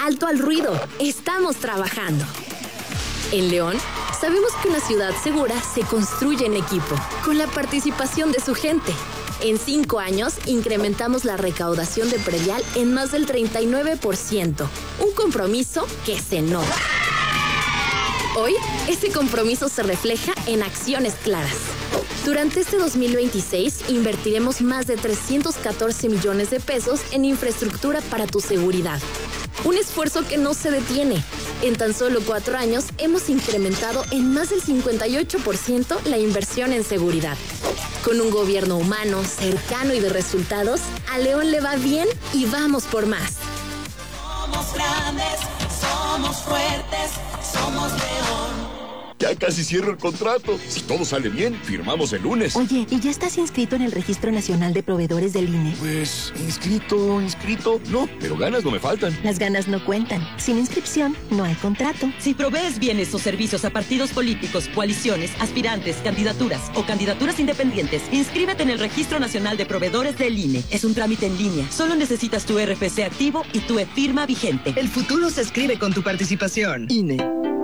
alto al ruido, estamos trabajando. En León, sabemos que una ciudad segura se construye en equipo, con la participación de su gente. En 5 años, incrementamos la recaudación de predial en más del 39%, un compromiso que se nota. Hoy, ese compromiso se refleja en acciones claras. Durante este 2026, invertiremos más de 314 millones de pesos en infraestructura para tu seguridad. Un esfuerzo que no se detiene. En tan solo 4 años, hemos incrementado en más del 58% la inversión en seguridad. Con un gobierno humano, cercano y de resultados, a León le va bien y vamos por más. Somos grandes, somos fuertes, somos León. Ya casi cierro el contrato. Si todo sale bien, firmamos el lunes. Oye, ¿y ya estás inscrito en el Registro Nacional de Proveedores del INE? Pues, inscrito. No, pero ganas no me faltan. Las ganas no cuentan. Sin inscripción, no hay contrato. Si provees bienes o servicios a partidos políticos, coaliciones, aspirantes, candidaturas o candidaturas independientes, inscríbete en el Registro Nacional de Proveedores del INE. Es un trámite en línea. Solo necesitas tu RFC activo y tu e-firma vigente. El futuro se escribe con tu participación. INE.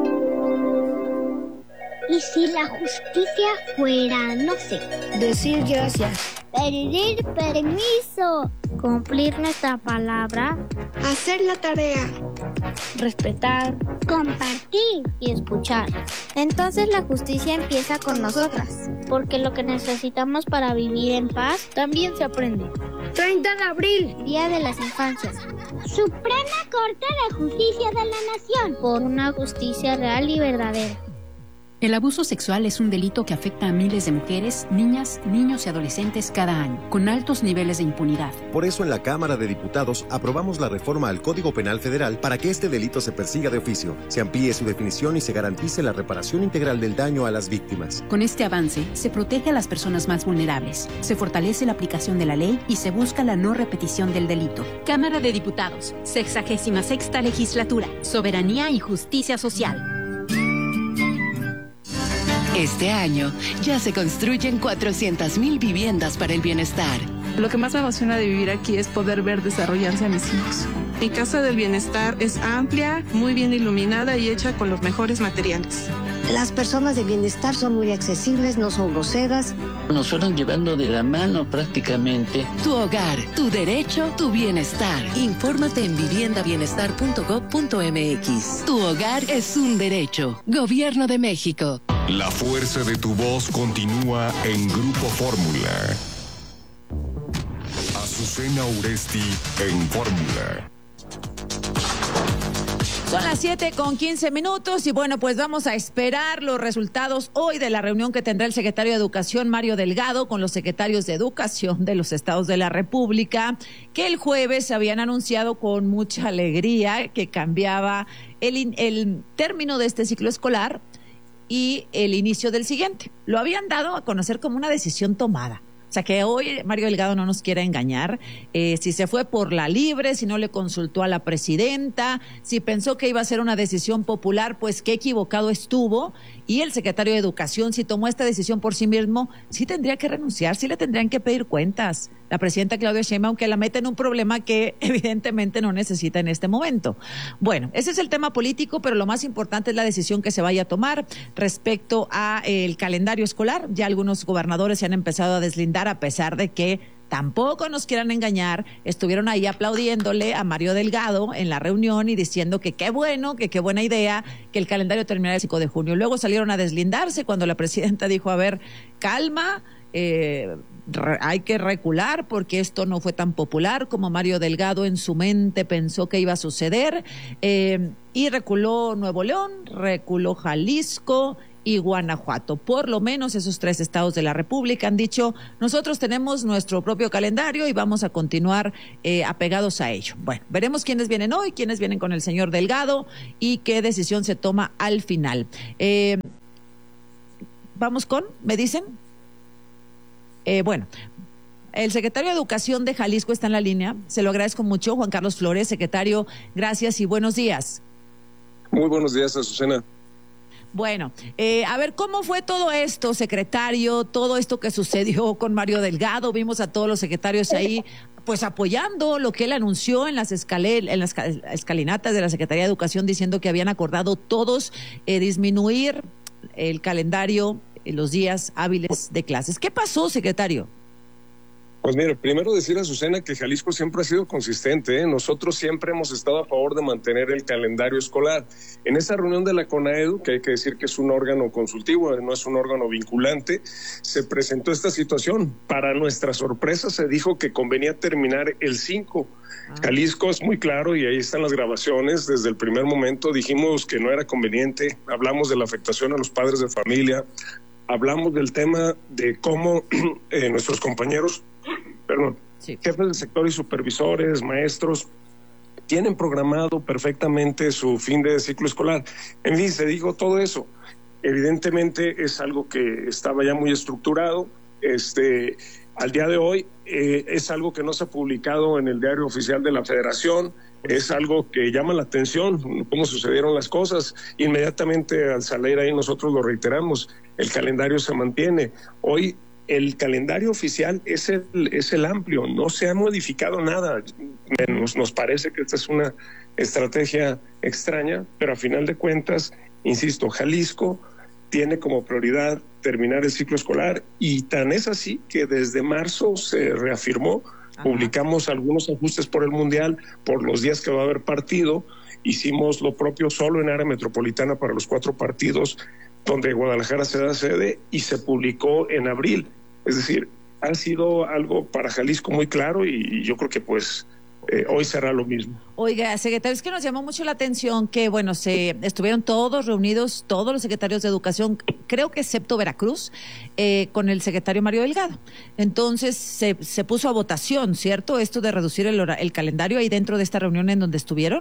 ¿Y si la justicia fuera, no sé, decir gracias, pedir permiso, cumplir nuestra palabra, hacer la tarea, respetar, compartir y escuchar? Entonces la justicia empieza con nosotras, porque lo que necesitamos para vivir en paz también se aprende. 30 de abril, Día de las Infancias. Suprema Corte de Justicia de la Nación, por una justicia real y verdadera. El abuso sexual es un delito que afecta a miles de mujeres, niñas, niños y adolescentes cada año, con altos niveles de impunidad. Por eso en la Cámara de Diputados aprobamos la reforma al Código Penal Federal para que este delito se persiga de oficio, se amplíe su definición y se garantice la reparación integral del daño a las víctimas. Con este avance, se protege a las personas más vulnerables, se fortalece la aplicación de la ley y se busca la no repetición del delito. Cámara de Diputados, 66ª Legislatura, Soberanía y Justicia Social. Este año ya se construyen 400,000 viviendas para el bienestar. Lo que más me emociona de vivir aquí es poder ver desarrollarse a mis hijos. Mi Casa del Bienestar es amplia, muy bien iluminada y hecha con los mejores materiales. Las personas de bienestar son muy accesibles, no son groseras. Nos fueron llevando de la mano prácticamente. Tu hogar, tu derecho, tu bienestar. Infórmate en viviendabienestar.gov.mx. Tu hogar es un derecho. Gobierno de México. La fuerza de tu voz continúa en Grupo Fórmula. Azucena Uresti en Fórmula. Son las 7:15 y bueno, pues vamos a esperar los resultados hoy de la reunión que tendrá el secretario de Educación, Mario Delgado, con los secretarios de Educación de los estados de la República, que el jueves se habían anunciado con mucha alegría que cambiaba el término de este ciclo escolar y el inicio del siguiente. Lo habían dado a conocer como una decisión tomada. O sea que hoy Mario Delgado no nos quiere engañar, si se fue por la libre, si no le consultó a la presidenta, si pensó que iba a ser una decisión popular, pues qué equivocado estuvo. Y el secretario de Educación, si tomó esta decisión por sí mismo, sí tendría que renunciar, sí le tendrían que pedir cuentas. La presidenta Claudia Sheinbaum, que la mete en un problema que evidentemente no necesita en este momento. Bueno, ese es el tema político, pero lo más importante es la decisión que se vaya a tomar respecto a el calendario escolar. Ya algunos gobernadores se han empezado a deslindar, a pesar de que tampoco nos quieran engañar, estuvieron ahí aplaudiéndole a Mario Delgado en la reunión y diciendo que qué bueno, que qué buena idea que el calendario terminara el 5 de junio. Luego salieron a deslindarse cuando la presidenta dijo, a ver, calma, hay que recular porque esto no fue tan popular como Mario Delgado en su mente pensó que iba a suceder, y reculó Nuevo León, reculó Jalisco y Guanajuato. Por lo menos esos 3 estados de la República han dicho, nosotros tenemos nuestro propio calendario y vamos a continuar apegados a ello. Bueno, veremos quiénes vienen hoy, quiénes vienen con el señor Delgado y qué decisión se toma al final. Vamos con, ¿me dicen? Bueno, el secretario de Educación de Jalisco está en la línea, se lo agradezco mucho, Juan Carlos Flores. Secretario, gracias y buenos días. Muy buenos días, Azucena. Bueno, a ver, ¿cómo fue todo esto, secretario? Todo esto que sucedió con Mario Delgado, vimos a todos los secretarios ahí pues apoyando lo que él anunció en las escalinatas de la Secretaría de Educación, diciendo que habían acordado todos disminuir el calendario, los días hábiles de clases. ¿Qué pasó, secretario? Pues mire, primero decir a Azucena que Jalisco siempre ha sido consistente, ¿eh? Nosotros siempre hemos estado a favor de mantener el calendario escolar. En esa reunión de la CONAEDU, que hay que decir que es un órgano consultivo, no es un órgano vinculante, se presentó esta situación. Para nuestra sorpresa se dijo que convenía terminar el 5. Jalisco es muy claro y ahí están las grabaciones. Desde el primer momento dijimos que no era conveniente, hablamos de la afectación a los padres de familia, hablamos del tema de cómo nuestros compañeros, jefes del sector y supervisores, maestros, tienen programado perfectamente su fin de ciclo escolar. En fin, se dijo todo eso. Evidentemente es algo que estaba ya muy estructurado. Al día de hoy es algo que no se ha publicado en el diario oficial de la Federación. Es algo que llama la atención, cómo sucedieron las cosas. Inmediatamente al salir ahí nosotros lo reiteramos, el calendario se mantiene. Hoy el calendario oficial es el amplio, no se ha modificado nada. Nos parece que esta es una estrategia extraña, pero a final de cuentas, insisto, Jalisco tiene como prioridad terminar el ciclo escolar y tan es así que desde marzo se reafirmó. Publicamos algunos ajustes por el Mundial, por los días que va a haber partido. Hicimos lo propio solo en área metropolitana para los 4 partidos, donde Guadalajara se da sede, y se publicó en abril. Es decir, ha sido algo para Jalisco muy claro y yo creo que hoy será lo mismo. Oiga, secretario, es que nos llamó mucho la atención que, se estuvieron todos reunidos, todos los secretarios de Educación, creo que excepto Veracruz, con el secretario Mario Delgado. Entonces se puso a votación, ¿cierto? Esto de reducir el calendario ahí dentro de esta reunión en donde estuvieron.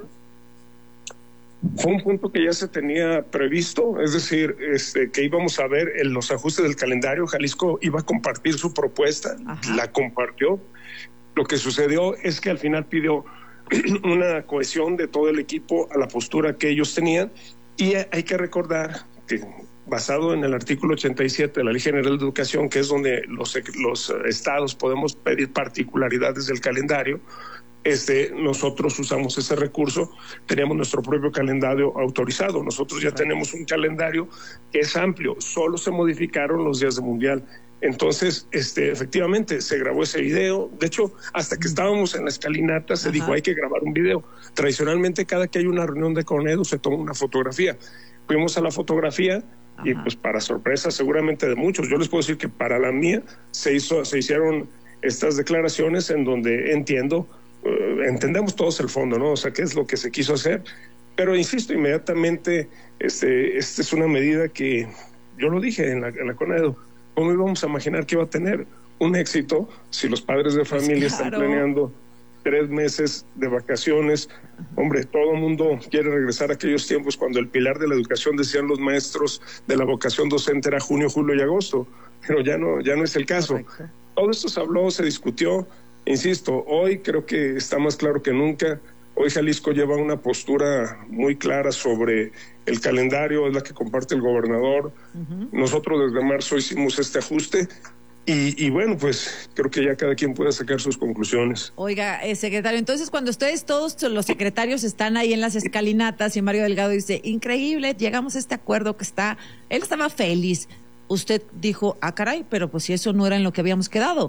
Fue un punto que ya se tenía previsto, es decir, que íbamos a ver los ajustes del calendario. Jalisco iba a compartir su propuesta, la compartió. Lo que sucedió es que al final pidió una cohesión de todo el equipo a la postura que ellos tenían, y hay que recordar que basado en el artículo 87 de la Ley General de Educación, que es donde los estados podemos pedir particularidades del calendario, nosotros usamos ese recurso, teníamos nuestro propio calendario autorizado. Nosotros ya tenemos un calendario que es amplio, solo se modificaron los días de Mundial. Entonces, efectivamente, se grabó ese video. De hecho, hasta que estábamos en la escalinata se dijo, hay que grabar un video. Tradicionalmente, cada que hay una reunión de CONAEDU se toma una fotografía. Fuimos a la fotografía y pues para sorpresa seguramente de muchos, yo les puedo decir que para la mía se hicieron estas declaraciones en donde entendemos todos el fondo, ¿no? O sea, qué es lo que se quiso hacer. Pero insisto, inmediatamente, esta es una medida que yo lo dije en la CONAEDU. ¿Cómo íbamos a imaginar que iba a tener un éxito si los padres de familia están planeando 3 meses de vacaciones? Hombre, todo el mundo quiere regresar a aquellos tiempos cuando el pilar de la educación, decían los maestros de la vocación docente, era junio, julio y agosto, pero ya no es el caso. Correcto. Todo esto se habló, se discutió. Insisto, hoy creo que está más claro que nunca. Hoy Jalisco lleva una postura muy clara sobre el calendario, es la que comparte el gobernador. Nosotros desde marzo hicimos este ajuste y bueno, pues creo que ya cada quien puede sacar sus conclusiones. Oiga, secretario, entonces cuando ustedes todos los secretarios están ahí en las escalinatas y Mario Delgado dice, increíble, llegamos a este acuerdo él estaba feliz. Usted dijo, caray, pero pues si eso no era en lo que habíamos quedado.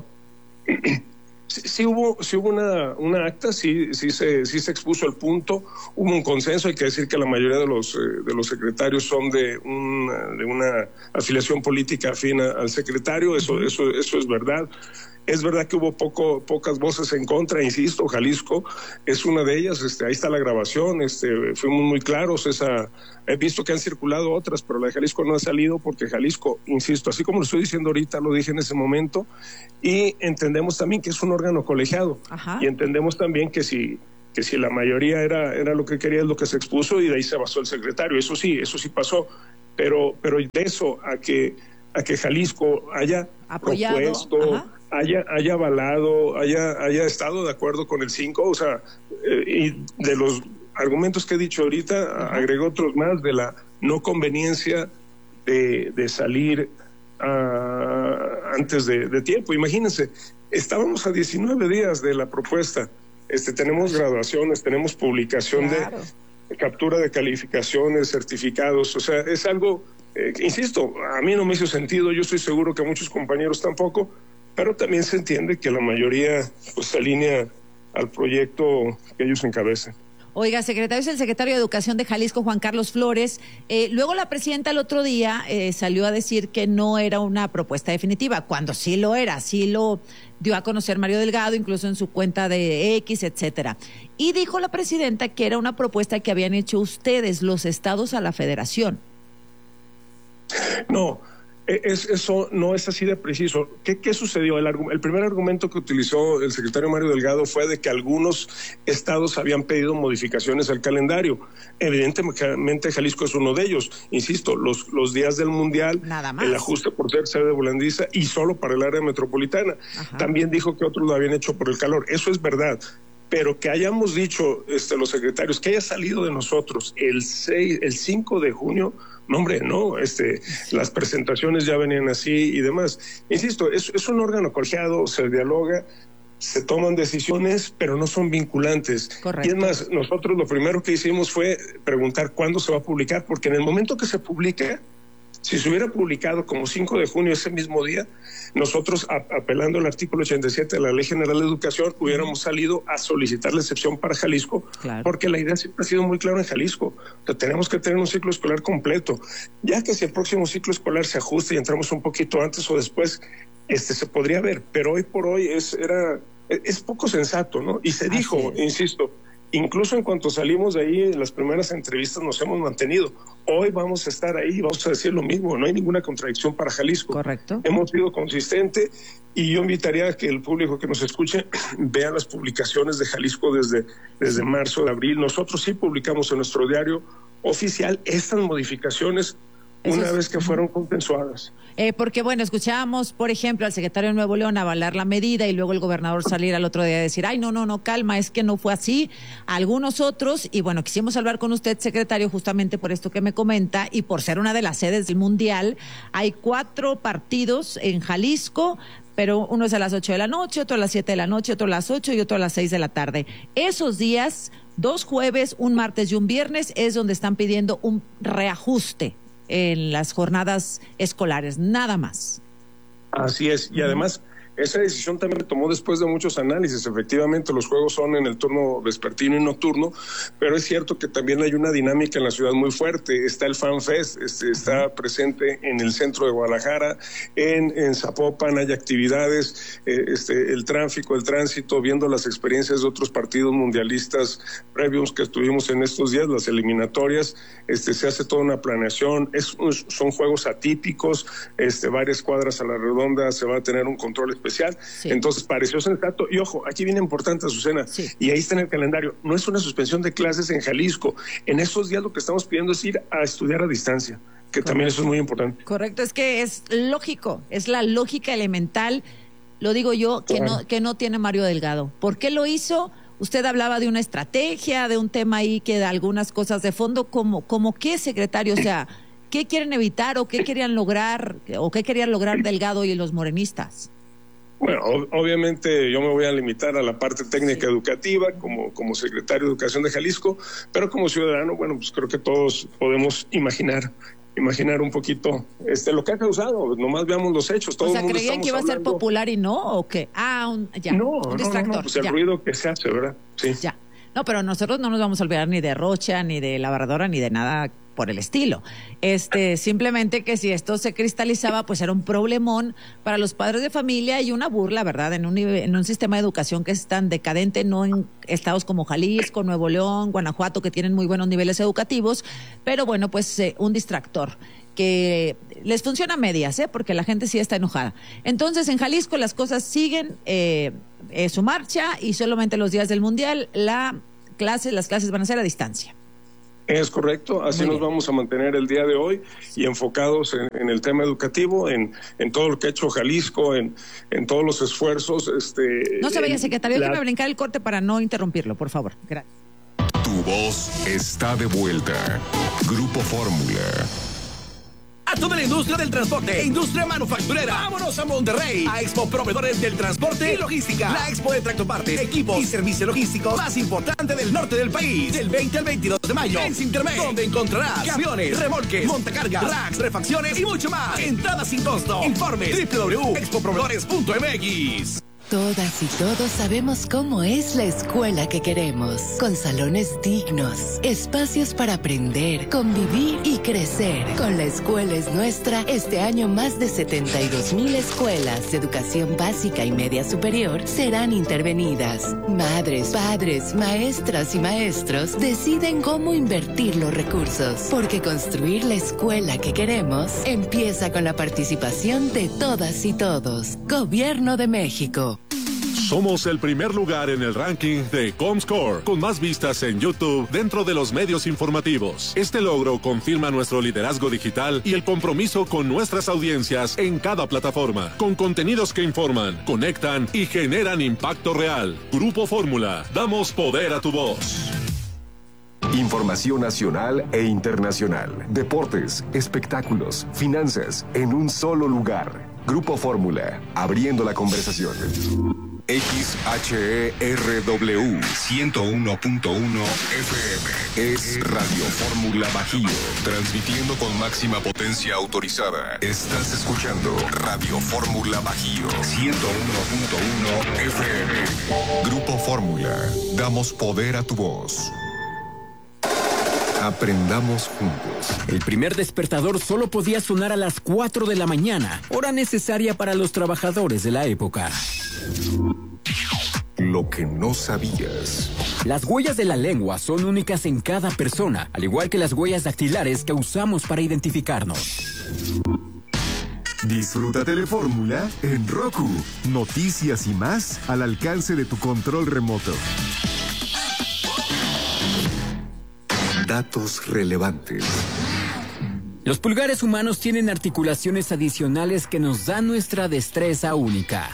Sí hubo una acta, sí se expuso el punto, hubo un consenso. Hay que decir que la mayoría de los secretarios son de una afiliación política afín al secretario, eso es verdad. Es verdad que hubo pocas voces en contra, insisto, Jalisco es una de ellas, ahí está la grabación, fuimos muy claros, he visto que han circulado otras, pero la de Jalisco no ha salido porque Jalisco, insisto, así como lo estoy diciendo ahorita, lo dije en ese momento, y entendemos también que es un órgano colegiado, y entendemos también que si la mayoría era lo que quería, es lo que se expuso, y de ahí se basó el secretario, eso sí pasó, pero de eso a que Jalisco haya apoyado, propuesto, haya avalado, haya estado de acuerdo con el 5, o sea, y de los argumentos que he dicho ahorita, agregó otros más, de la no conveniencia de salir antes de tiempo. Imagínense, estábamos a 19 días de la propuesta. Tenemos graduaciones, tenemos publicación de captura de calificaciones, certificados, o sea, es algo, insisto, a mí no me hizo sentido, yo estoy seguro que a muchos compañeros tampoco, pero también se entiende que la mayoría pues se alinea al proyecto que ellos encabezan. Oiga, secretario, es el secretario de Educación de Jalisco, Juan Carlos Flores. Luego la presidenta el otro día salió a decir que no era una propuesta definitiva, cuando sí lo era, sí lo dio a conocer Mario Delgado, incluso en su cuenta de X, etcétera. Y dijo la presidenta que era una propuesta que habían hecho ustedes, los estados, a la federación. No. Eso no es así de preciso. ¿Qué sucedió? El primer argumento que utilizó el secretario Mario Delgado fue de que algunos estados habían pedido modificaciones al calendario. Evidentemente Jalisco es uno de ellos. Insisto, los días del Mundial, el ajuste por ser sede de volandiza y solo para el área metropolitana. Ajá. También dijo que otros lo habían hecho por el calor. Eso es verdad. Pero que hayamos dicho los secretarios, que haya salido de nosotros el 5 de junio, no, hombre, no, las presentaciones ya venían así y demás. Insisto, es un órgano colegiado, se dialoga, se toman decisiones, pero no son vinculantes. Correcto. Y es más, nosotros lo primero que hicimos fue preguntar cuándo se va a publicar, porque en el momento que se publica, si se hubiera publicado como 5 de junio ese mismo día, nosotros, apelando al artículo 87 de la Ley General de Educación, hubiéramos salido a solicitar la excepción para Jalisco, porque la idea siempre ha sido muy clara en Jalisco. O sea, tenemos que tener un ciclo escolar completo. Ya que si el próximo ciclo escolar se ajusta y entramos un poquito antes o después, se podría ver, pero hoy por hoy es poco sensato, ¿no? Y se dijo, insisto, incluso en cuanto salimos de ahí, en las primeras entrevistas nos hemos mantenido. Hoy vamos a estar ahí, vamos a decir lo mismo, no hay ninguna contradicción para Jalisco. Correcto. Hemos sido consistentes y yo invitaría a que el público que nos escuche vea las publicaciones de Jalisco desde marzo, de abril. Nosotros sí publicamos en nuestro diario oficial estas modificaciones una vez que fueron consensuadas. Porque, bueno, escuchábamos, por ejemplo, al secretario de Nuevo León avalar la medida y luego el gobernador salir al otro día a decir, ay, no, calma, es que no fue así. Algunos otros, y bueno, quisimos hablar con usted, secretario, justamente por esto que me comenta y por ser una de las sedes del Mundial. Hay 4 partidos en Jalisco, pero uno es a las 8 de la noche, otro a las 7 de la noche, otro a las 8 y otro a las 6 de la tarde. Esos días, 2 jueves, un martes y un viernes, es donde están pidiendo un reajuste en las jornadas escolares, nada más. Así es, y además esa decisión también se tomó después de muchos análisis. Efectivamente, los juegos son en el turno vespertino y nocturno, pero es cierto que también hay una dinámica en la ciudad muy fuerte. Está el Fan Fest, está presente en el centro de Guadalajara, en Zapopan hay actividades, el tráfico, el tránsito, viendo las experiencias de otros partidos mundialistas previos que estuvimos en estos días, las eliminatorias, se hace toda una planeación, son juegos atípicos, varias cuadras a la redonda, se va a tener un control especial. Sí. Entonces pareció sensato, y ojo, aquí viene importante, Azucena, y ahí está en el calendario, no es una suspensión de clases en Jalisco. En estos días lo que estamos pidiendo es ir a estudiar a distancia, que también eso es muy importante. Correcto, es que es lógico, es la lógica elemental, lo digo yo, que no tiene Mario Delgado. ¿Por qué lo hizo? Usted hablaba de una estrategia, de un tema ahí que de algunas cosas de fondo, como qué, secretario, o sea, ¿qué quieren evitar o qué querían lograr Delgado y los morenistas? Bueno, obviamente yo me voy a limitar a la parte técnica educativa como secretario de Educación de Jalisco, pero como ciudadano, bueno, pues creo que todos podemos imaginar un poquito lo que ha causado. Nomás veamos los hechos. Todo, o sea, ¿creían que iba a ser popular y no? ¿O qué? Un distractor. No, pues el ruido que se hace, ¿verdad? Sí. Ya. No, pero nosotros no nos vamos a olvidar ni de Rocha, ni de la Barradora, ni de nada por el estilo. Simplemente que si esto se cristalizaba, pues era un problemón para los padres de familia y una burla, ¿verdad? En un sistema de educación que es tan decadente, no en estados como Jalisco, Nuevo León, Guanajuato, que tienen muy buenos niveles educativos, pero bueno, pues un distractor que les funciona a medias, porque la gente sí está enojada. Entonces, en Jalisco las cosas siguen su marcha y solamente los días del Mundial las clases van a ser a distancia. Es correcto, así nos vamos a mantener el día de hoy y enfocados en el tema educativo, en todo lo que ha hecho Jalisco, en todos los esfuerzos. No se vaya, secretario, déjeme brincar el corte para no interrumpirlo, por favor. Gracias. Tu voz está de vuelta. Grupo Fórmula. a toda la industria del transporte e industria manufacturera. Vámonos a Monterrey, a Expo Proveedores del Transporte y Logística. La expo de tractopartes, equipos y servicios logísticos más importante del norte del país. Del 20 al 22 de mayo en Sintermex, donde encontrarás camiones, remolques, montacargas, racks, refacciones y mucho más. Entrada sin costo. Informe www.expoproveedores.mx. Todas y todos sabemos cómo es la escuela que queremos, con salones dignos, espacios para aprender, convivir y crecer. Con La Escuela es Nuestra, este año más de 72,000 escuelas de educación básica y media superior serán intervenidas. Madres, padres, maestras y maestros deciden cómo invertir los recursos, porque construir la escuela que queremos empieza con la participación de todas y todos. Gobierno de México. Somos el primer lugar en el ranking de Comscore, con más vistas en YouTube dentro de los medios informativos. Este logro confirma nuestro liderazgo digital y el compromiso con nuestras audiencias en cada plataforma, con contenidos que informan, conectan y generan impacto real. Grupo Fórmula, damos poder a tu voz. Información nacional e internacional, deportes, espectáculos, finanzas, en un solo lugar. Grupo Fórmula, abriendo la conversación. XHERW 101.1 FM es Radio Fórmula Bajío, transmitiendo con máxima potencia autorizada. Estás escuchando Radio Fórmula Bajío 101.1 FM. Grupo Fórmula, damos poder a tu voz. Aprendamos juntos. El primer despertador solo podía sonar a las 4 de la mañana, hora necesaria para los trabajadores de la época. Lo que no sabías. Las huellas de la lengua son únicas en cada persona, al igual que las huellas dactilares que usamos para identificarnos. Disfruta Telefórmula en Roku. Noticias y más al alcance de tu control remoto. Datos relevantes. Los pulgares humanos tienen articulaciones adicionales que nos dan nuestra destreza única.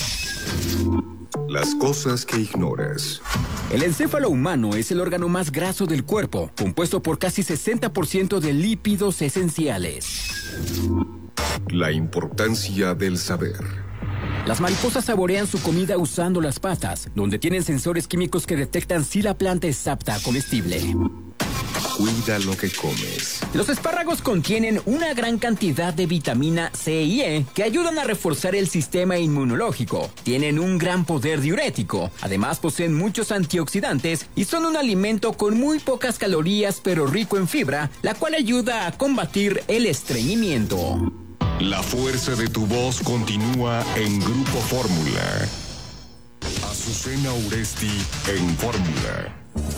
Las cosas que ignoras. El encéfalo humano es el órgano más graso del cuerpo, compuesto por casi 60% de lípidos esenciales. La importancia del saber. Las mariposas saborean su comida usando las patas, donde tienen sensores químicos que detectan si la planta es apta comestible. Cuida lo que comes. Los espárragos contienen una gran cantidad de vitamina C y E que ayudan a reforzar el sistema inmunológico. Tienen un gran poder diurético. Además, poseen muchos antioxidantes y son un alimento con muy pocas calorías pero rico en fibra, la cual ayuda a combatir el estreñimiento. La fuerza de tu voz continúa en Grupo Fórmula. Azucena Uresti en Fórmula.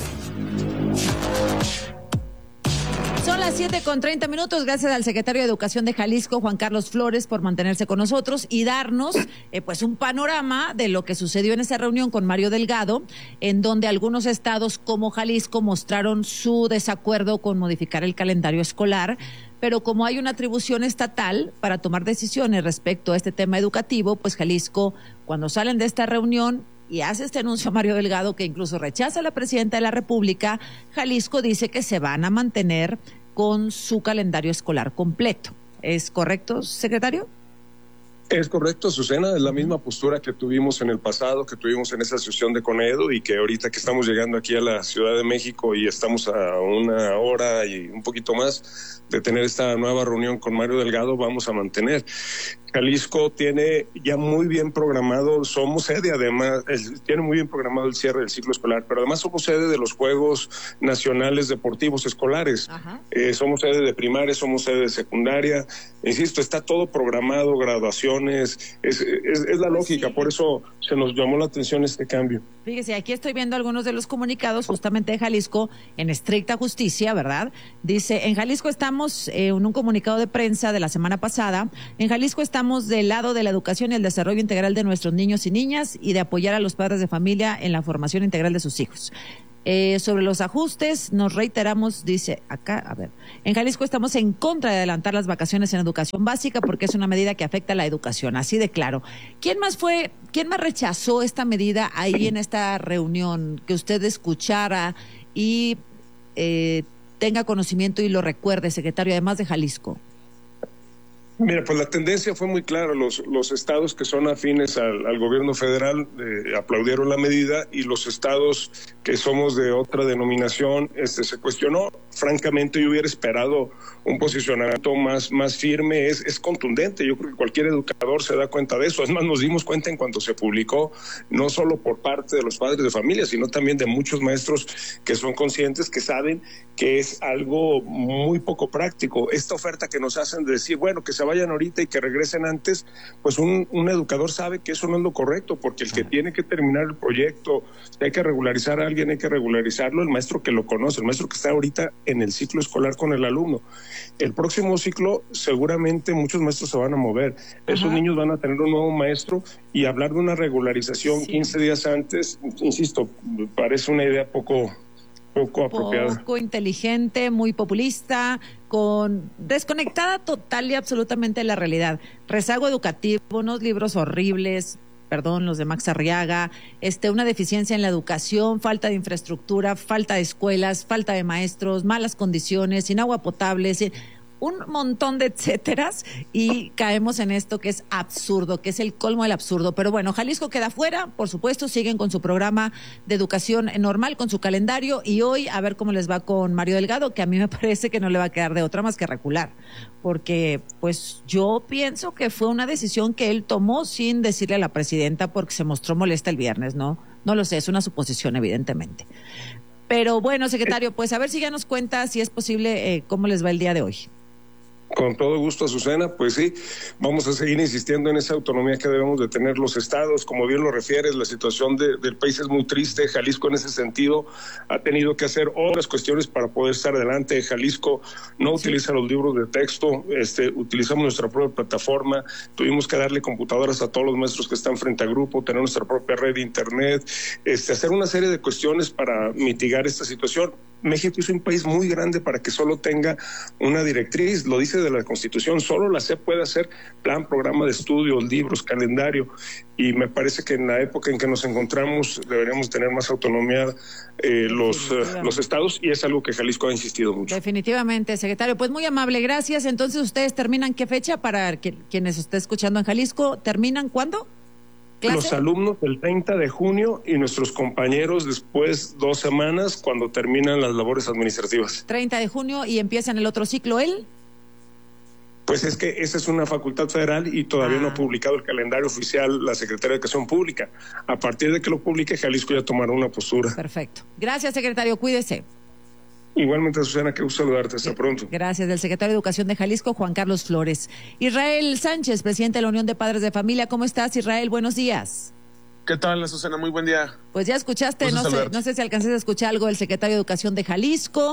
Son las 7:30. Gracias al secretario de Educación de Jalisco, Juan Carlos Flores, por mantenerse con nosotros y darnos pues un panorama de lo que sucedió en esa reunión con Mario Delgado, en donde algunos estados como Jalisco mostraron su desacuerdo con modificar el calendario escolar. Pero como hay una atribución estatal para tomar decisiones respecto a este tema educativo, pues Jalisco, cuando salen de esta reunión y hace este anuncio a Mario Delgado, que incluso rechaza a la presidenta de la República, Jalisco dice que se van a mantener con su calendario escolar completo. ¿Es correcto, secretario? Es correcto, Susana, es la misma postura que tuvimos en el pasado, que tuvimos en esa sesión de Conedo y que ahorita que estamos llegando aquí a la Ciudad de México y estamos a una hora y un poquito más de tener esta nueva reunión con Mario Delgado, vamos a mantener. Jalisco tiene ya muy bien programado, somos sede además, tiene muy bien programado el cierre del ciclo escolar, pero además somos sede de los Juegos Nacionales Deportivos Escolares. Somos sede de primaria, somos sede de secundaria, insisto, está todo programado, graduaciones, es la lógica, por eso se nos llamó la atención este cambio. Fíjese, aquí estoy viendo algunos de los comunicados justamente de Jalisco en estricta justicia, ¿verdad? Dice, en Jalisco estamos, en un comunicado de prensa de la semana pasada, en Jalisco estamos del lado de la educación y el desarrollo integral de nuestros niños y niñas y de apoyar a los padres de familia en la formación integral de sus hijos. Sobre los ajustes, nos reiteramos, dice acá, a ver, en Jalisco estamos en contra de adelantar las vacaciones en educación básica porque es una medida que afecta a la educación, así de claro. ¿Quién más rechazó esta medida ahí en esta reunión, que usted escuchara y tenga conocimiento y lo recuerde, secretario, además de Jalisco? Mira, pues la tendencia fue muy clara. Los estados que son afines al gobierno federal aplaudieron la medida, y los estados que somos de otra denominación se cuestionó. Francamente, yo hubiera esperado un posicionamiento más firme. Es contundente. Yo creo que cualquier educador se da cuenta de eso. Es más, nos dimos cuenta en cuanto se publicó, no solo por parte de los padres de familia, sino también de muchos maestros que son conscientes, que saben que es algo muy poco práctico. Esta oferta que nos hacen de decir, bueno, que se vayan ahorita y que regresen antes, pues un educador sabe que eso no es lo correcto, porque el que tiene que terminar el proyecto, si hay que regularizar a alguien, hay que regularizarlo el maestro que lo conoce, el maestro que está ahorita en el ciclo escolar con el alumno. El próximo ciclo seguramente muchos maestros se van a mover. Esos niños van a tener un nuevo maestro, y hablar de una regularización 15 días antes, insisto, parece una idea poco apropiada. Poco inteligente, muy populista, desconectada total y absolutamente de la realidad. Rezago educativo, unos libros horribles, los de Max Arriaga, una deficiencia en la educación, falta de infraestructura, falta de escuelas, falta de maestros, malas condiciones, sin agua potable, un montón de etcéteras, y caemos en esto que es absurdo, que es el colmo del absurdo. Pero bueno, Jalisco queda fuera, por supuesto, siguen con su programa de educación normal, con su calendario, y hoy a ver cómo les va con Mario Delgado, que a mí me parece que no le va a quedar de otra más que recular, porque pues yo pienso que fue una decisión que él tomó sin decirle a la presidenta, porque se mostró molesta el viernes, ¿no? No lo sé, es una suposición evidentemente. Pero bueno, secretario, pues a ver si ya nos cuenta, si es posible, cómo les va el día de hoy. Con todo gusto, Azucena, pues sí, vamos a seguir insistiendo en esa autonomía que debemos de tener los estados. Como bien lo refieres, la situación del país es muy triste. Jalisco en ese sentido ha tenido que hacer otras cuestiones para poder estar adelante. Jalisco no utiliza los libros de texto, utilizamos nuestra propia plataforma, tuvimos que darle computadoras a todos los maestros que están frente a grupo, tener nuestra propia red de internet, hacer una serie de cuestiones para mitigar esta situación. México es un país muy grande para que solo tenga una directriz, lo dice de la Constitución, solo la SEP puede hacer plan, programa de estudios, libros, calendario, y me parece que en la época en que nos encontramos deberíamos tener más autonomía los estados, y es algo que Jalisco ha insistido mucho. Definitivamente, secretario, pues muy amable, gracias. Entonces, ¿ustedes terminan qué fecha para quienes esté escuchando en Jalisco? ¿Terminan cuándo? ¿Clase? Los alumnos el 30 de junio y nuestros compañeros después 2 semanas cuando terminan las labores administrativas. 30 de junio y empiezan el otro ciclo, ¿él? Pues es que esa es una facultad federal y todavía no ha publicado el calendario oficial la Secretaría de Educación Pública. A partir de que lo publique, Jalisco ya tomará una postura. Perfecto. Gracias, secretario. Cuídese. Igualmente, Susana, qué gusto saludarte. Hasta pronto. Gracias. Del secretario de Educación de Jalisco, Juan Carlos Flores. Israel Sánchez, presidente de la Unión de Padres de Familia. ¿Cómo estás, Israel? Buenos días. ¿Qué tal, Susana? Muy buen día. Pues ya escuchaste, no sé si alcanzaste a escuchar algo del secretario de Educación de Jalisco.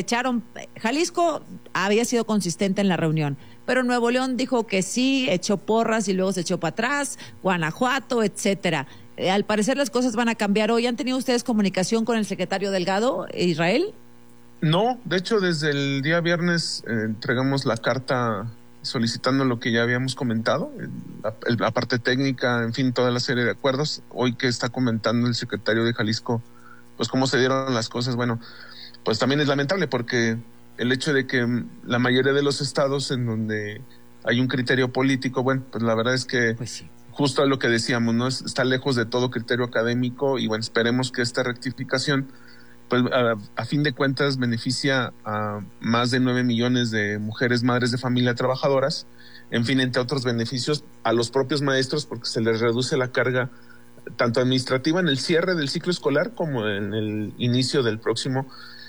Jalisco había sido consistente en la reunión, pero Nuevo León dijo que sí, echó porras y luego se echó para atrás, Guanajuato, etcétera. Al parecer las cosas van a cambiar hoy. ¿Han tenido ustedes comunicación con el secretario Delgado, Israel? No, de hecho desde el día viernes entregamos la carta solicitando lo que ya habíamos comentado, la parte técnica, en fin, toda la serie de acuerdos. Hoy que está comentando el secretario de Jalisco, pues cómo se dieron las cosas, bueno, pues también es lamentable porque el hecho de que la mayoría de los estados en donde hay un criterio político, bueno, pues la verdad es que justo a lo que decíamos, ¿no? Está lejos de todo criterio académico y bueno, esperemos que esta rectificación pues a fin de cuentas beneficia a más de 9 millones de mujeres madres de familia trabajadoras, en fin, entre otros beneficios a los propios maestros porque se les reduce la carga tanto administrativa en el cierre del ciclo escolar como en el inicio del próximo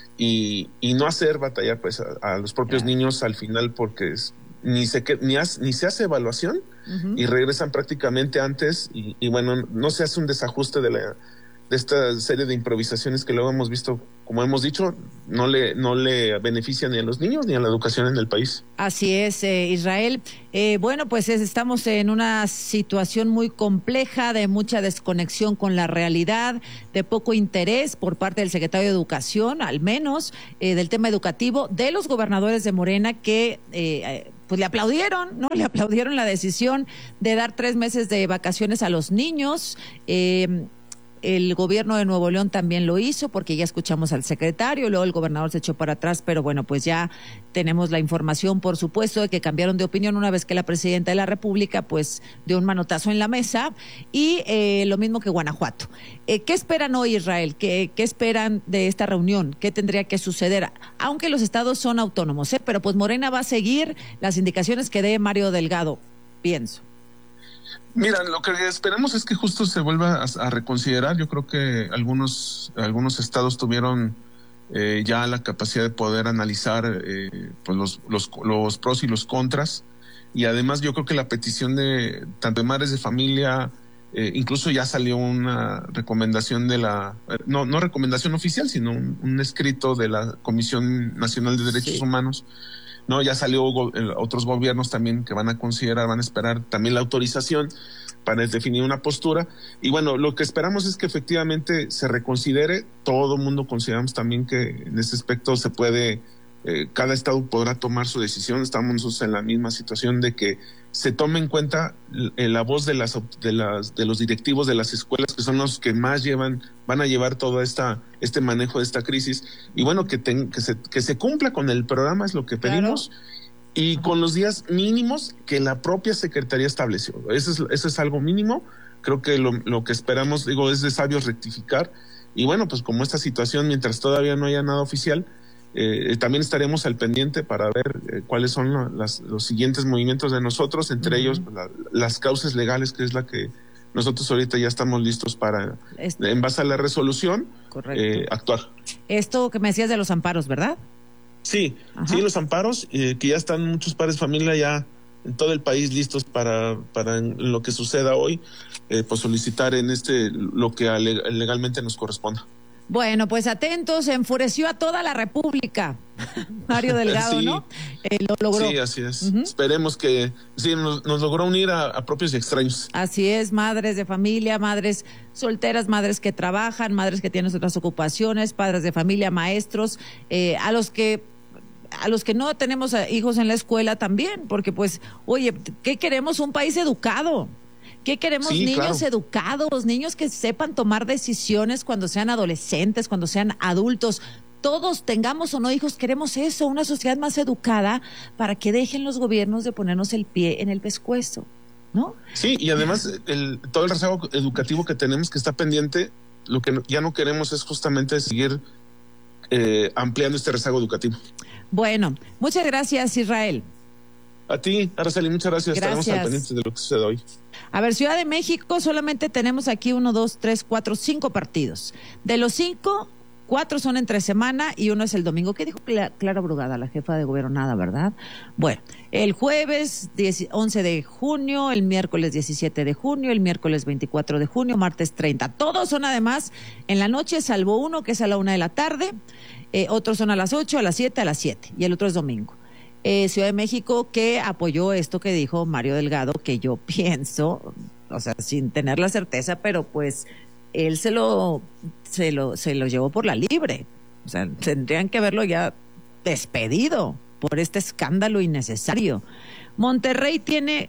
y no hacer batallar pues a los propios niños al final porque ni se hace evaluación y regresan prácticamente antes y bueno, no se hace un desajuste de esta serie de improvisaciones que luego hemos visto, como hemos dicho, no le benefician ni a los niños ni a la educación en el país. Así es, Israel. Bueno, pues estamos en una situación muy compleja, de mucha desconexión con la realidad, de poco interés por parte del secretario de Educación, al menos, del tema educativo, de los gobernadores de Morena que pues le aplaudieron, ¿no? Le aplaudieron la decisión de dar 3 meses de vacaciones a los niños. el gobierno de Nuevo León también lo hizo, porque ya escuchamos al secretario, luego el gobernador se echó para atrás, pero bueno, pues ya tenemos la información, por supuesto, de que cambiaron de opinión una vez que la presidenta de la República pues dio un manotazo en la mesa, y lo mismo que Guanajuato. ¿Qué esperan hoy, Israel? ¿Qué esperan de esta reunión? ¿Qué tendría que suceder? Aunque los estados son autónomos, pero pues Morena va a seguir las indicaciones que dé Mario Delgado, pienso. Mira, lo que esperamos es que justo se vuelva a reconsiderar. Yo creo que algunos estados tuvieron ya la capacidad de poder analizar pues los pros y los contras, y además yo creo que la petición de tanto de madres de familia, incluso ya salió una recomendación de no recomendación oficial, sino un escrito de la Comisión Nacional de Derechos Humanos. No, ya salió otros gobiernos también que van a considerar, van a esperar también la autorización para definir una postura. Y bueno, lo que esperamos es que efectivamente se reconsidere. Todo el mundo consideramos también que en ese aspecto se puede, cada estado podrá tomar su decisión. Estamos nosotros en la misma situación de que se tome en cuenta la voz de los directivos de las escuelas, que son los que más van a llevar todo este manejo de esta crisis, y bueno, que se cumpla con el programa, es lo que pedimos, y con los días mínimos que la propia Secretaría estableció. Eso es algo mínimo. Creo que lo que esperamos, es de sabios rectificar, y bueno, pues como esta situación, mientras todavía no haya nada oficial, también estaremos al pendiente para ver cuáles son los siguientes movimientos de nosotros, entre ellos las causas legales, que es la que nosotros ahorita ya estamos listos para, en base a la resolución, actuar. Esto que me decías de los amparos, ¿verdad? Sí, sí, los amparos, que ya están muchos padres de familia ya en todo el país listos para lo que suceda hoy, pues solicitar en lo que legalmente nos corresponda. Bueno, pues atentos, enfureció a toda la República, Mario Delgado, sí, ¿no? Lo logró. Sí, así es. Esperemos que sí, nos logró unir a propios y extraños. Así es, madres de familia, madres solteras, madres que trabajan, madres que tienen otras ocupaciones, padres de familia, maestros, a los que no tenemos hijos en la escuela también, porque pues, oye, ¿qué queremos? Un país educado. ¿Qué queremos? Sí, niños educados, niños que sepan tomar decisiones cuando sean adolescentes, cuando sean adultos. Todos, tengamos o no hijos, queremos eso, una sociedad más educada, para que dejen los gobiernos de ponernos el pie en el pescuezo, ¿no? Sí, y además todo el rezago educativo que tenemos, que está pendiente, lo que ya no queremos es justamente seguir ampliando este rezago educativo. Bueno, muchas gracias, Israel. A ti, Araceli, muchas gracias. Estaremos al pendiente de lo que sucede hoy. A ver, Ciudad de México, solamente tenemos aquí 5 partidos. De los 5, 4 son entre semana y 1 es el domingo. ¿Qué dijo Clara Brugada, la jefa de gobierno? Nada, ¿verdad? Bueno, el jueves 11 de junio, el miércoles 17 de junio, el miércoles 24 de junio, martes 30. Todos son además en la noche, salvo uno que es a la 1 de la tarde. Otros son a las 8, a las 7, a las 7. Y el otro es domingo. Ciudad de México, que apoyó esto que dijo Mario Delgado, que yo pienso, o sea, sin tener la certeza, pero pues él se lo llevó por la libre. O sea, tendrían que haberlo ya despedido por este escándalo innecesario. Monterrey tiene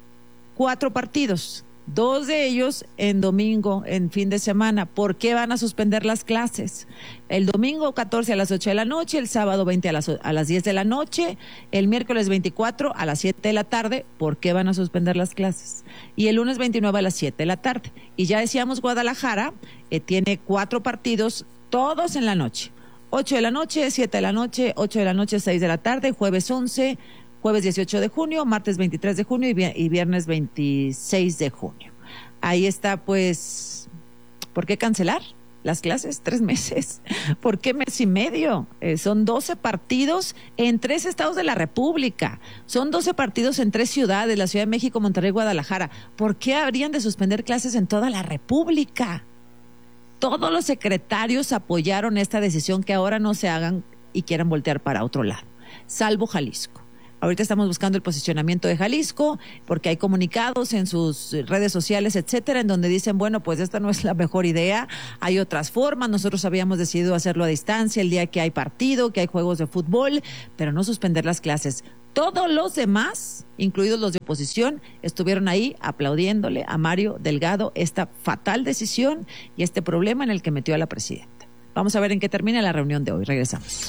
4 partidos, 2 de ellos en domingo, en fin de semana. ¿Por qué van a suspender las clases? El domingo 14 a las 8 de la noche, el sábado 20 a las 10 de la noche, el miércoles 24 a las 7 de la tarde. ¿Por qué van a suspender las clases? Y el lunes 29 a las 7 de la tarde. Y ya decíamos, Guadalajara tiene 4 partidos, todos en la noche. 8 de la noche, 7 de la noche, 8 de la noche, 6 de la tarde, jueves 11, jueves 18 de junio, martes 23 de junio y viernes 26 de junio. Ahí está, pues, ¿por qué cancelar las clases? 3 meses. ¿Por qué mes y medio? Son 12 partidos en 3 estados de la República. Son 12 partidos en 3 ciudades, la Ciudad de México, Monterrey, Guadalajara. ¿Por qué habrían de suspender clases en toda la República? Todos los secretarios apoyaron esta decisión, que ahora no se hagan y quieran voltear para otro lado, salvo Jalisco. Ahorita estamos buscando el posicionamiento de Jalisco, porque hay comunicados en sus redes sociales, etcétera, en donde dicen, bueno, pues esta no es la mejor idea, hay otras formas. Nosotros habíamos decidido hacerlo a distancia el día que hay partido, que hay juegos de fútbol, pero no suspender las clases. Todos los demás, incluidos los de oposición, estuvieron ahí aplaudiéndole a Mario Delgado esta fatal decisión y este problema en el que metió a la presidenta. Vamos a ver en qué termina la reunión de hoy. Regresamos.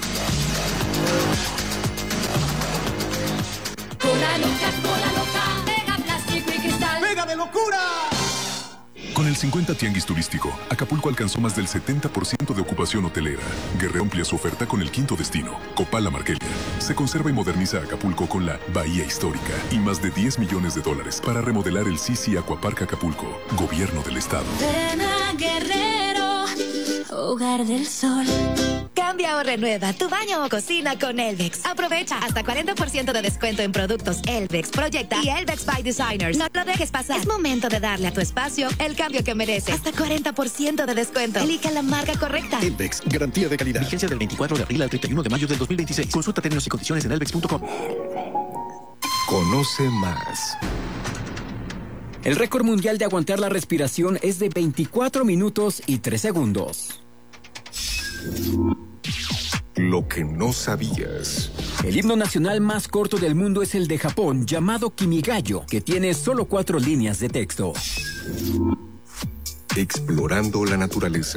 ¡Pega de locura! Con el 50 Tianguis Turístico, Acapulco alcanzó más del 70% de ocupación hotelera. Guerrero amplia su oferta con el quinto destino, Copala Marquelia. Se conserva y moderniza Acapulco con la Bahía Histórica y más de $10 millones para remodelar el Sisi Aquapark Acapulco, Gobierno del Estado. Ven a Guerrero, hogar del sol. Cambia o renueva tu baño o cocina con Elvex. Aprovecha hasta 40% de descuento en productos Elvex, Proyecta y Elvex by Designers. No lo dejes pasar. Es momento de darle a tu espacio el cambio que merece. Hasta 40% de descuento. Elija la marca correcta. Elvex, garantía de calidad. Vigencia del 24 de abril al 31 de mayo del 2026. Consulta términos y condiciones en elvex.com. Conoce más. El récord mundial de aguantar la respiración es de 24 minutos y 3 segundos. Lo que no sabías. El himno nacional más corto del mundo es el de Japón, llamado Kimigayo, que tiene solo 4 líneas de texto. Explorando la naturaleza.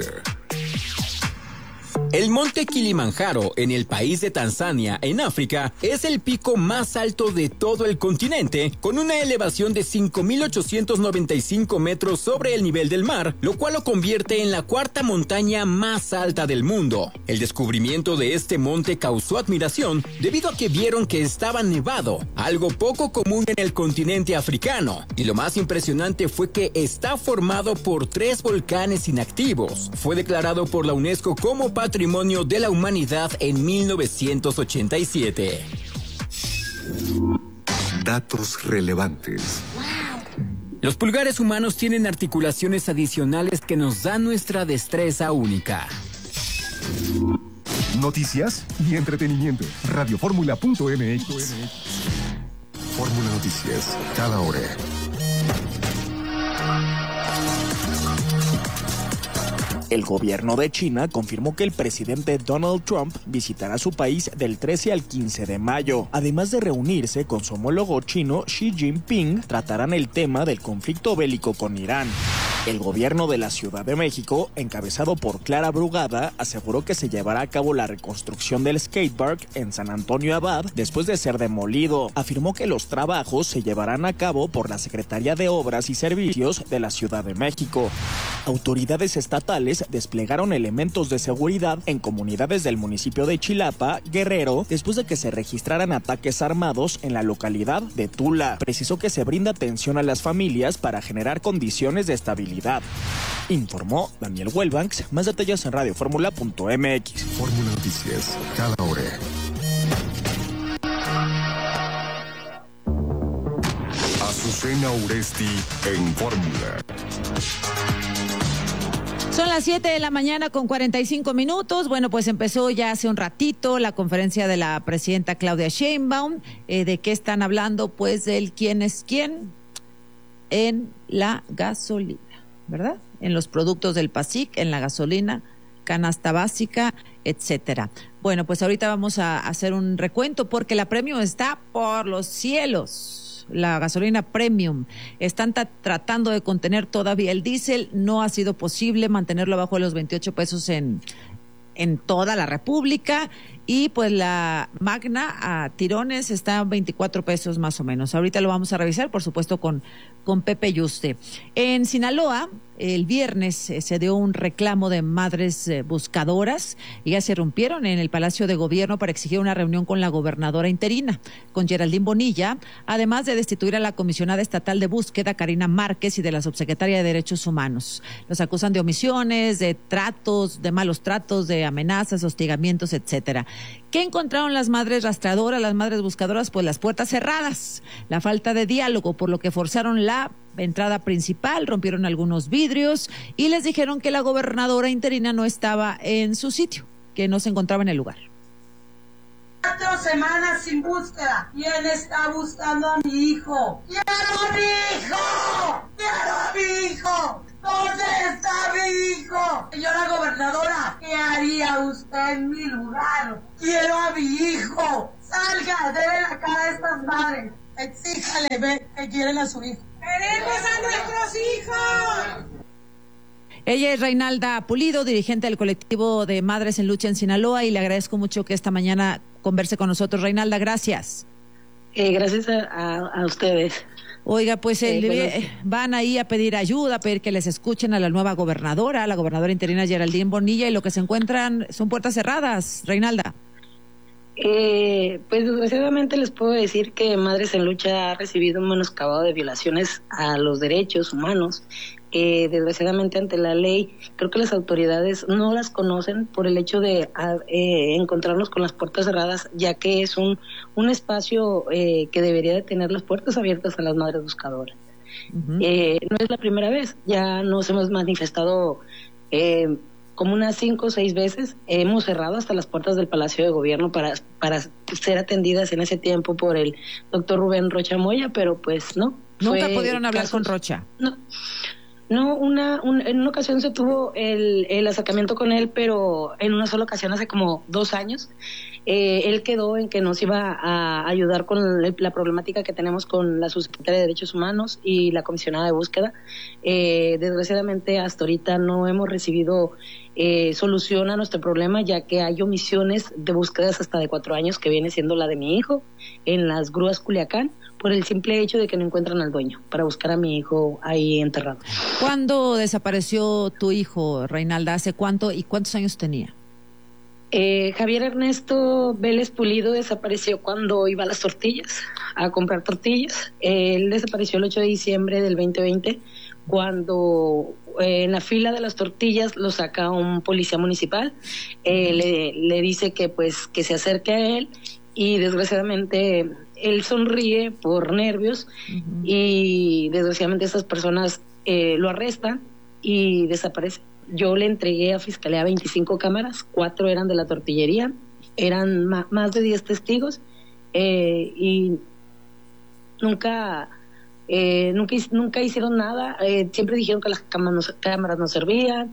El monte Kilimanjaro, en el país de Tanzania, en África, es el pico más alto de todo el continente, con una elevación de 5.895 metros sobre el nivel del mar, lo cual lo convierte en la 4ª montaña más alta del mundo. El descubrimiento de este monte causó admiración debido a que vieron que estaba nevado, algo poco común en el continente africano. Y lo más impresionante fue que está formado por 3 volcanes inactivos. Fue declarado por la UNESCO como Patrimonio de la Humanidad en 1987. Datos relevantes. Los pulgares humanos tienen articulaciones adicionales que nos dan nuestra destreza única. Noticias y entretenimiento. Radioformula.mx. Fórmula Noticias, cada hora. El gobierno de China confirmó que el presidente Donald Trump visitará su país del 13 al 15 de mayo. Además de reunirse con su homólogo chino Xi Jinping, tratarán el tema del conflicto bélico con Irán. El gobierno de la Ciudad de México, encabezado por Clara Brugada, aseguró que se llevará a cabo la reconstrucción del skatepark en San Antonio Abad después de ser demolido. Afirmó que los trabajos se llevarán a cabo por la Secretaría de Obras y Servicios de la Ciudad de México. Autoridades estatales desplegaron elementos de seguridad en comunidades del municipio de Chilapa, Guerrero, después de que se registraran ataques armados en la localidad de Tula. Precisó que se brinda atención a las familias para generar condiciones de estabilidad. Informó Daniel Huelbanks. Más detalles en radioformula.mx. Fórmula Noticias, cada hora. Azucena Uresti en Fórmula. Son las 7 de la mañana con 45 minutos. Bueno, pues empezó ya hace un ratito la conferencia de la presidenta Claudia Sheinbaum. ¿De qué están hablando? Pues del quién es quién en la gasolina, ¿verdad? En los productos del PASIC, en la gasolina, canasta básica, etcétera. Bueno, pues ahorita vamos a hacer un recuento porque la premium está por los cielos. La gasolina premium. Están tratando de contener todavía el diésel. No ha sido posible mantenerlo abajo de los 28 pesos en toda la República. Y pues la Magna a tirones está a 24 pesos más o menos. Ahorita lo vamos a revisar, por supuesto, con Pepe Yuste. En Sinaloa, el viernes se dio un reclamo de madres buscadoras. Ellas se irrumpieron en el Palacio de Gobierno para exigir una reunión con la gobernadora interina, con Geraldine Bonilla, además de destituir a la comisionada estatal de búsqueda, Karina Márquez, y de la subsecretaria de Derechos Humanos. Los acusan de omisiones, de tratos, de malos tratos, de amenazas, hostigamientos, etcétera. ¿Qué encontraron las madres rastreadoras, las madres buscadoras? Pues las puertas cerradas, la falta de diálogo, por lo que forzaron la entrada principal, rompieron algunos vidrios y les dijeron que la gobernadora interina no estaba en su sitio, que no se encontraba en el lugar. 4 semanas sin búsqueda. ¿Quién está buscando a mi hijo? ¡Quiero a mi hijo! ¡Quiero a mi hijo! ¿Dónde está mi hijo? Señora gobernadora, ¿qué haría usted en mi lugar? Quiero a mi hijo. Salga, debe la cara a estas madres. Exíjale, ve, que quieren a su hijo. ¡Queremos a nuestros hijos! Ella es Reinalda Pulido, dirigente del colectivo de Madres en Lucha en Sinaloa, y le agradezco mucho que esta mañana converse con nosotros. Reinalda, gracias. Gracias a ustedes. Oiga, pues van ahí a pedir ayuda, a pedir que les escuchen a la nueva gobernadora, la gobernadora interina Geraldine Bonilla, y lo que se encuentran son puertas cerradas. Reinalda. Pues desgraciadamente les puedo decir que Madres en Lucha ha recibido un menoscabado de violaciones a los derechos humanos. Desgraciadamente ante la ley, creo que las autoridades no las conocen por el hecho de encontrarnos con las puertas cerradas, ya que es un espacio que debería de tener las puertas abiertas a las madres buscadoras. No es la primera vez, ya nos hemos manifestado como unas 5 o 6 veces. Hemos cerrado hasta las puertas del Palacio de Gobierno para ser atendidas en ese tiempo por el doctor Rubén Rocha Moya, pero pues no. ¿Nunca pudieron hablar con Rocha? No, en una ocasión se tuvo el acercamiento con él, pero en una sola ocasión hace como 2 años. Él quedó en que nos iba a ayudar con la problemática que tenemos con la subsecretaria de Derechos Humanos y la comisionada de búsqueda. Desgraciadamente hasta ahorita no hemos recibido solución a nuestro problema, ya que hay omisiones de búsquedas hasta de 4 años, que viene siendo la de mi hijo en las grúas Culiacán, por el simple hecho de que no encuentran al dueño para buscar a mi hijo ahí enterrado. ¿Cuándo desapareció tu hijo, Reinalda? ¿Hace cuánto y cuántos años tenía? Javier Ernesto Vélez Pulido desapareció cuando iba a las tortillas, a comprar tortillas. Él desapareció el 8 de diciembre del 2020, cuando en la fila de las tortillas lo saca un policía municipal, le dice que pues que se acerque a él, y desgraciadamente él sonríe por nervios, y desgraciadamente estas personas lo arrestan y desaparece. Yo le entregué a Fiscalía 25 cámaras, 4 eran de la tortillería, eran más de 10 testigos, y nunca hicieron nada. Siempre dijeron que las cámaras no servían,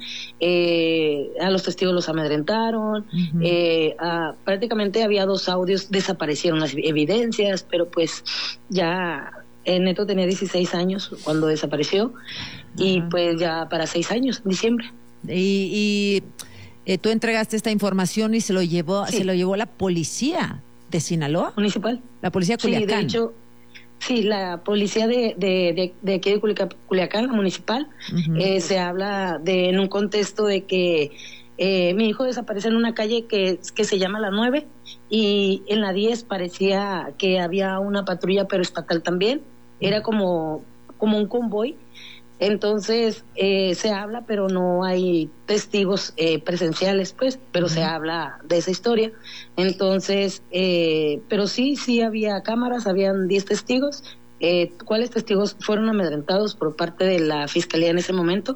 a los testigos los amedrentaron, prácticamente había 2 audios, desaparecieron las evidencias, pero pues ya Neto tenía 16 años cuando desapareció, y pues ya para 6 años, en diciembre. Y tú entregaste esta información y se lo llevó la policía de Sinaloa municipal, la policía de Culiacán. Sí, de hecho, sí, la policía de aquí de Culiacán, la municipal. Se habla en un contexto de que mi hijo desaparece en una calle que se llama la 9, y en la 10 parecía que había una patrulla, pero estatal también. Era como un convoy. Entonces se habla, pero no hay testigos presenciales, pues, pero se habla de esa historia. Entonces, pero sí había cámaras, habían 10 testigos, cuáles testigos fueron amedrentados por parte de la Fiscalía en ese momento.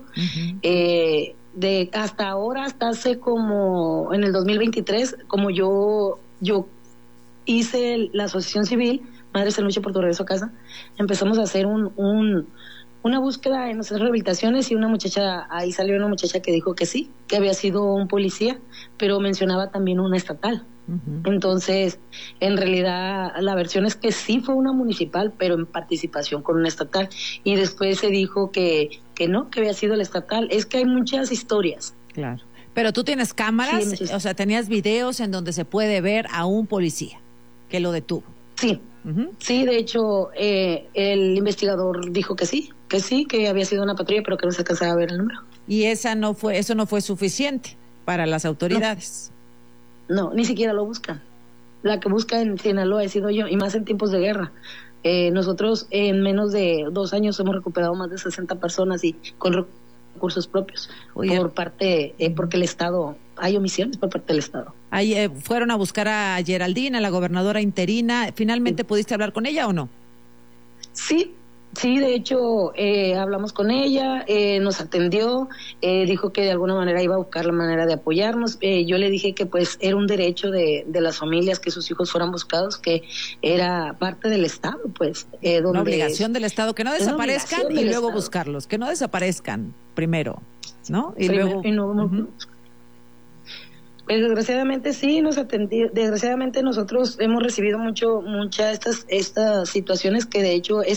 Hasta ahora, hasta hace como en el 2023, como yo hice la asociación civil Madres en Lucha por tu Regreso a Casa, empezamos a hacer una búsqueda en nuestras rehabilitaciones, y ahí salió una muchacha que dijo que sí, que había sido un policía, pero mencionaba también una estatal. Entonces, en realidad, la versión es que sí fue una municipal, pero en participación con una estatal, y después se dijo que no, que había sido la estatal. Es que hay muchas historias. Claro. Pero tú tienes cámaras, sí, o sea, tenías videos en donde se puede ver a un policía que lo detuvo. Sí. Sí, de hecho, el investigador dijo que sí, que había sido una patrulla, pero que no se alcanzaba a ver el número. Y eso no fue suficiente para las autoridades. No, ni siquiera lo buscan. La que busca en Sinaloa he sido yo, y más en tiempos de guerra. Nosotros en menos de 2 años hemos recuperado más de 60 personas, y con recursos propios. Oye, porque el Estado, hay omisiones por parte del Estado. Ahí fueron a buscar a Geraldine, a la gobernadora interina. ¿Finalmente pudiste hablar con ella o no? Sí, Sí, de hecho, hablamos con ella, nos atendió, dijo que de alguna manera iba a buscar la manera de apoyarnos. Yo le dije que pues era un derecho de las familias que sus hijos fueran buscados, que era parte del Estado, pues. Donde una obligación del Estado, que no desaparezcan y luego buscarlos, que no desaparezcan primero, ¿no? Y luego... Pues desgraciadamente sí, nos atendió. Desgraciadamente nosotros hemos recibido muchas estas situaciones que de hecho